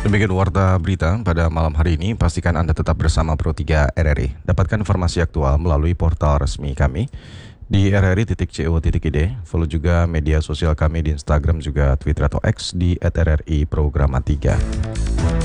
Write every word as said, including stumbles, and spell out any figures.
Demikian warta berita pada malam hari ini. Pastikan Anda tetap bersama Pro tiga R R I. Dapatkan informasi aktual melalui portal resmi kami di r r i titik co titik i d. Follow juga media sosial kami di Instagram juga Twitter atau X di et r r i programa tiga.